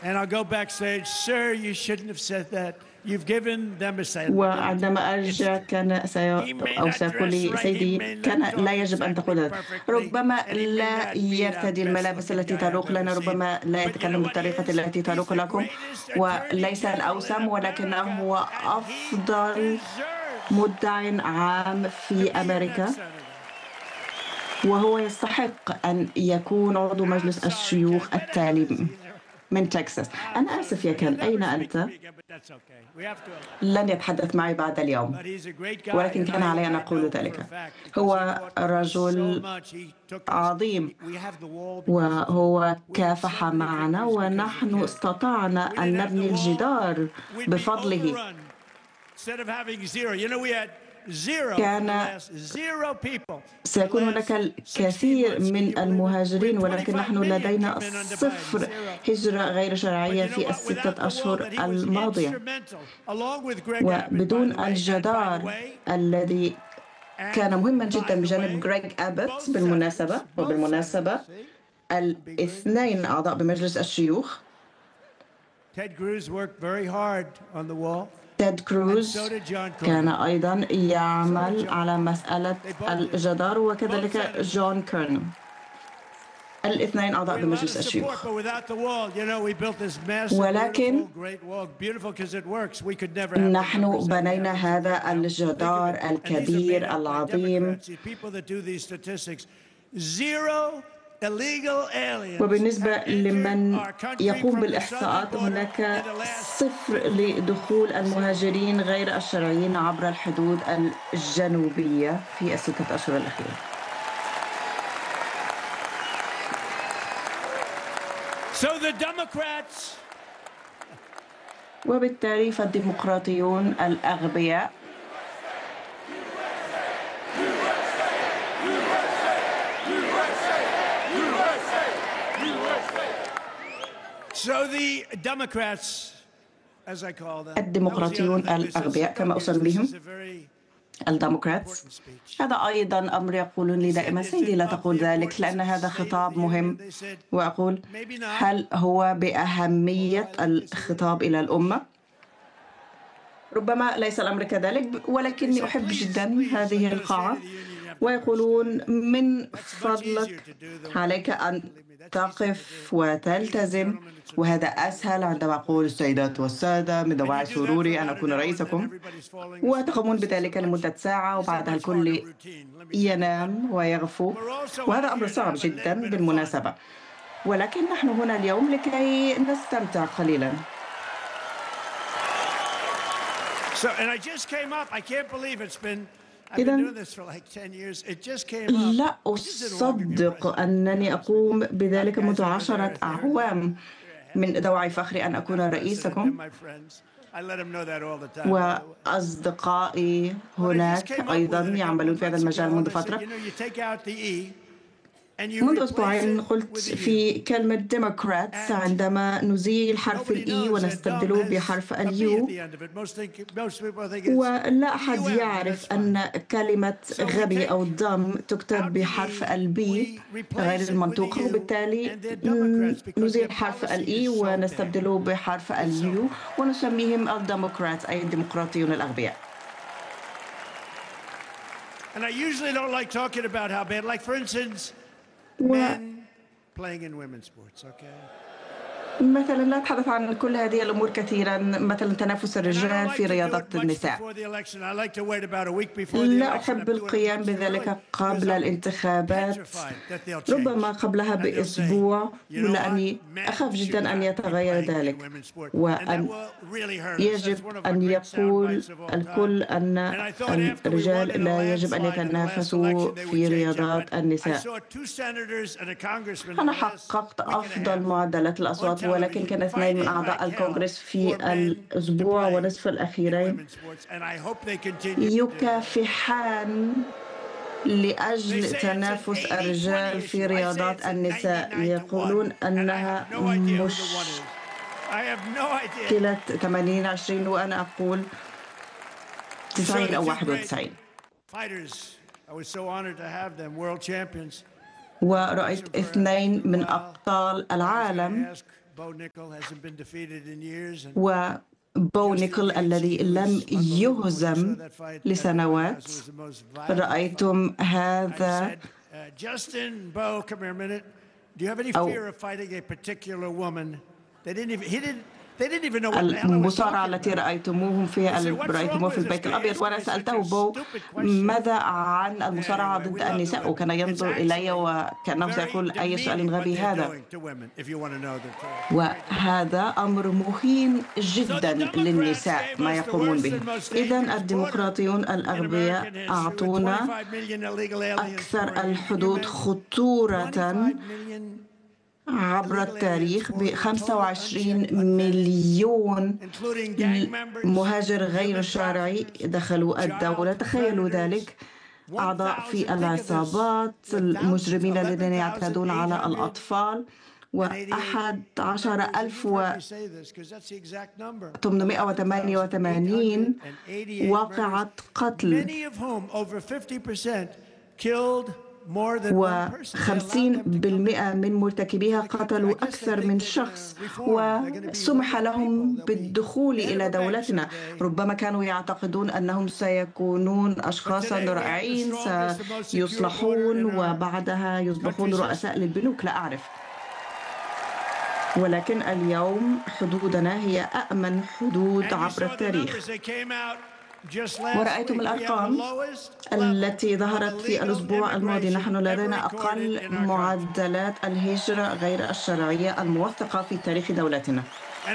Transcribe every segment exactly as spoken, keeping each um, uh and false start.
And I'll go backstage, sir, you shouldn't have said that. You've given them a say. وعندما أرجع كان سي... أو سيقول لي سيدي كان لا يجب أن تقول هذا. ربما لا يرتدي الملابس التي تروق لنا، ربما لا يتكلم بالطريقة التي تروق لكم، وليس الأوسم، ولكنه هو أفضل مدعٍ عام في أمريكا، وهو يستحق أن يكون عضو مجلس الشيوخ التالي من تكساس. أنا آسف يا كان، أين أنت؟ لن يتحدث معي بعد اليوم، ولكن كان علي أن أقول ذلك. هو رجل عظيم، وهو كافح معنا، ونحن استطعنا أن نبني الجدار بفضله. كان سيكون هناك الكثير من المهاجرين، ولكن نحن لدينا صفر هجرة غير شرعية في الستة أشهر الماضية. وبدون الجدار الذي كان مهما جدا بجانب غريغ أبت بالمناسبة، وبالمناسبة الاثنين أعضاء بمجلس الشيوخ، تيد كروز كان أيضا يعمل على مسألة الجدار، وكذلك جون كيرن، الاثنين أعضاء بمجلس الشيوخ. ولكن نحن بنينا هذا الجدار الكبير العظيم. وبالنسبة لمن يقوم بالإحصاءات، هناك صفر لدخول المهاجرين غير الشرعيين عبر الحدود الجنوبية في الستة أشهر الأخيرة. So the Democrats... وبالتالي فالديمقراطيون الأغبياء So the Democrats, as I call them, الديمقراطيون الأغبياء كما أسميهم، الديمقراط. هذا أيضا أمر يقولون لي دائما سيدي لا تقول ذلك، لأن هذا خطاب مهم. وأقول هل هو بأهمية الخطاب إلى الأمة؟ ربما ليس الأمر كذلك، ولكني أحب جدا هذه القاعة. ويقولون من فضلك عليك أن تقف وتلتزم، وهذا أسهل عندما أقول السيدات والسادة من دواعي سروري أن أكون رئيسكم، وتقومون بذلك لمدة ساعة وبعدها الكل ينام ويغفو، وهذا أمر صعب جدا بالمناسبة. ولكن نحن هنا اليوم لكي نستمتع قليلا. So, and I just came up. I can't believe it's been إذا لا أصدق أنني أقوم بذلك منذ عشرة أعوام. من دواعي فخري أن أكون رئيسكم، وأصدقائي هناك أيضا يعملون في هذا المجال منذ فترة. منذ أسبوعين قلت في كلمة ديمقراطس عندما نزيل حرف الإي ونستبدله بحرف اليو، ولا أحد يعرف أن كلمة غبي أو ضم تكتب بحرف البي غير المنطوق، وبالتالي نزيل حرف الإي ونستبدله بحرف اليو ونسميهم الديمقراط، أي الديمقراطيون الأغبياء. And I usually don't like talking about how bad, like for instance, men playing in women's sports, okay? مثلا لا أتحدث عن كل هذه الأمور كثيرا، مثلا تنافس الرجال في رياضة النساء. لا أحب القيام بذلك قبل الانتخابات، ربما قبلها بأسبوع، لأني أخاف جدا أن يتغير ذلك، وأن يجب أن يقول الكل أن الرجال لا يجب أن يتنافسوا في رياضات النساء. أنا حققت أفضل معدلات الأصوات، ولكن كان اثنين من أعضاء الكونغرس في الأسبوع ونصف الأخيرين يكافحان لأجل تنافس الرجال في رياضات النساء. يقولون أنها مشكلة ثمانين عشرين، وأنا أقول تسعين أو واحد وتسعين. ورأيت اثنين من أبطال العالم وبو نيكل الذي لم يهزم لسنوات. رأيتم هذا المصارعة التي رأيتموهم في رأيتموه في البيت الأبيض، وأنا سألته بو ماذا عن المصارعة ضد النساء، وكان ينظر إلي وكأنه سيقول أي سؤال غبي هذا. وهذا أمر مهين جدا للنساء ما يقومون به. إذن الديمقراطيون الأغبياء أعطونا أكثر الحدود خطورة عبر التاريخ ب خمسة وعشرين مليون مهاجر غير شرعي دخلوا الدولة. تخيلوا ذلك، أعضاء في العصابات، المجرمين الذين يعتدون على الأطفال، وأحد عشر ألف وثمانمائة وثمانية وثمانين واقعة قتل، وخمسين بالمئة من مرتكبيها قتلوا أكثر من شخص، وسمح لهم بالدخول إلى دولتنا. ربما كانوا يعتقدون أنهم سيكونون أشخاصا رائعين سيصلحون وبعدها يصبحون رؤساء للبنوك، لا أعرف. ولكن اليوم حدودنا هي أأمن حدود عبر التاريخ. ورأيتم الأرقام التي ظهرت في الأسبوع الماضي. نحن لدينا أقل معدلات الهجرة غير الشرعية الموثقة في تاريخ دولتنا.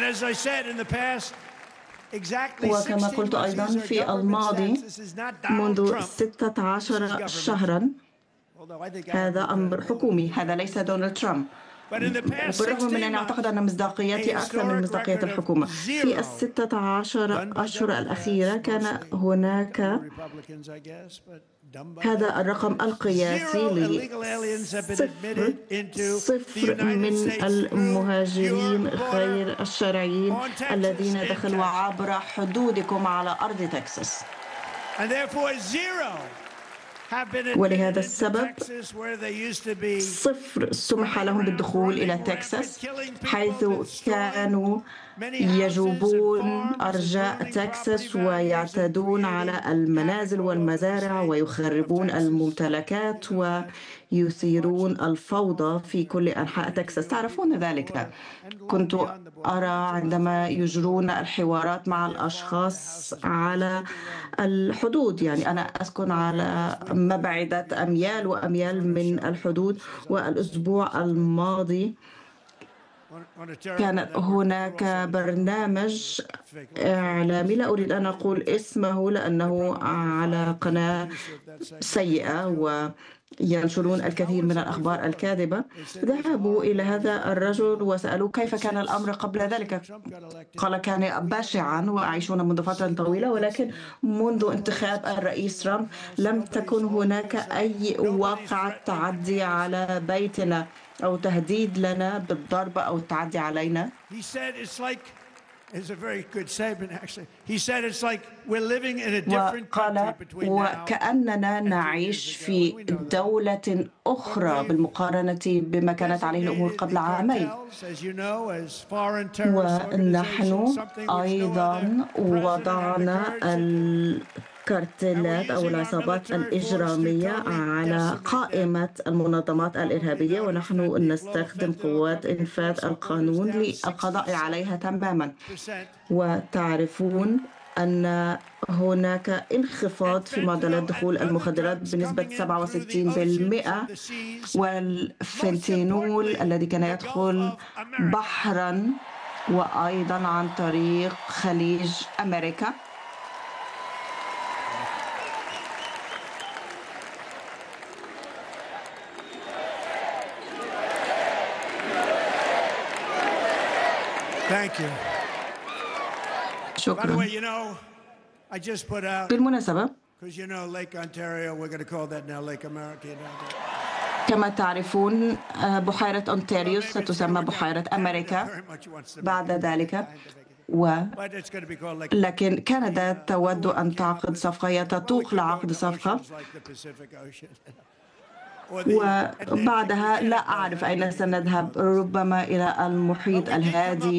وكما قلت أيضا في الماضي منذ ستة عشر شهرا، هذا أمر حكومي، هذا ليس دونالد ترامب. وبالرغم من أن أعتقد أن مصداقيتي أكثر من مصداقية الحكومة، في الستة عشر أشهر الأخيرة كان هناك هذا الرقم القياسي لصفر صفر من المهاجرين غير الشرعيين الذين دخلوا عبر حدودكم على أرض تكساس. ولهذا السبب صفر سمح لهم بالدخول إلى تكساس، حيث كانوا يجوبون أرجاء تكساس ويعتدون على المنازل والمزارع ويخربون الممتلكات ويثيرون الفوضى في كل أنحاء تكساس. تعرفون ذلك. كنت أرى عندما يجرون الحوارات مع الأشخاص على الحدود، يعني أنا أسكن على مبعدة أميال وأميال من الحدود، والأسبوع الماضي كان هناك برنامج إعلامي، لا أريد أن أقول اسمه لأنه على قناة سيئة وينشرون الكثير من الأخبار الكاذبة. ذهبوا إلى هذا الرجل وسألوه كيف كان الأمر قبل ذلك. قال كان بشعا وأعيشون منذ فترة طويلة، ولكن منذ انتخاب الرئيس ترامب لم تكن هناك أي واقعة تعدي على بيتنا أو تهديد لنا بالضرب أو التعدي علينا. وقال وكأننا نعيش في دولة أخرى بالمقارنة بما كانت عليه الأمور قبل عامين. ونحن أيضا وضعنا الكارتيلات أو العصابات الإجرامية على قائمة المنظمات الإرهابية، ونحن نستخدم قوات إنفاذ القانون للقضاء عليها تماما. وتعرفون أن هناك انخفاض في معدلات دخول المخدرات بنسبة سبعة وستين بالمئة، والفنتانول الذي كان يدخل بحرا وأيضا عن طريق خليج أمريكا. Thank you. شكرا. بالمناسبة، كما تعرفون بحيرة أونتاريو ستسمى بحيرة أمريكا بعد ذلك، ولكن كندا تود أن تعقد صفقة، تتوق لعقد صفقة وبعدها لا أعرف أين سنذهب، ربما إلى المحيط الهادي